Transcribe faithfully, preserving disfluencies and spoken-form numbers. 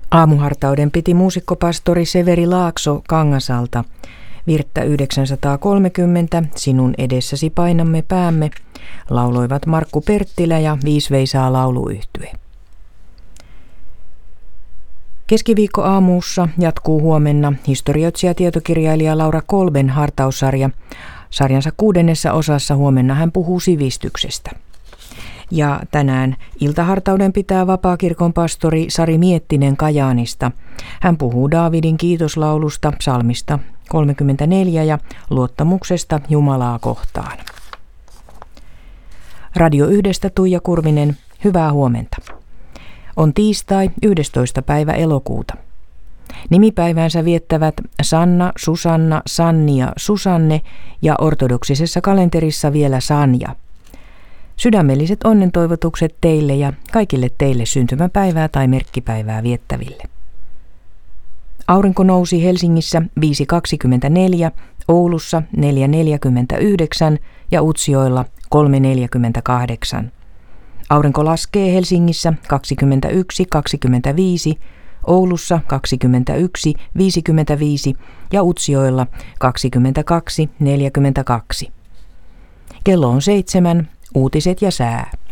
Aamuhartauden piti muusikkopastori Severi Laakso Kangasalta. Virttä yhdeksänsataakolmekymmentä, Sinun edessäsi painamme päämme, lauloivat Markku Perttilä ja Viis Veisaa lauluyhtye. Keskiviikkoaamuussa jatkuu huomenna historioitsija tietokirjailija Laura Kolben hartaussarja. Sarjansa kuudennessa osassa huomenna hän puhuu sivistyksestä. Ja tänään iltahartauden pitää Vapaakirkon pastori Sari Miettinen Kajaanista. Hän puhuu Daavidin kiitoslaulusta, psalmista kolmekymmentäneljä ja luottamuksesta Jumalaa kohtaan. Radio yhdestä Tuija Kurvinen, hyvää huomenta. On tiistai yhdestoista päivä elokuuta. Nimipäiväänsä viettävät Sanna, Susanna, Sanni ja Susanne ja ortodoksisessa kalenterissa vielä Sanja. Sydämelliset onnentoivotukset teille ja kaikille teille syntymäpäivää tai merkkipäivää viettäville. Aurinko nousi Helsingissä viisi kaksikymmentäneljä, Oulussa neljä neljäkymmentäyhdeksän ja Utsjoella kolme neljäkymmentäkahdeksan. Aurinko laskee Helsingissä kaksikymmentäyksi kaksikymmentäviisi, Oulussa kaksikymmentäyksi viisikymmentäviisi ja Utsjoella kaksikymmentäkaksi neljäkymmentäkaksi. Kello on seitsemän, uutiset ja sää.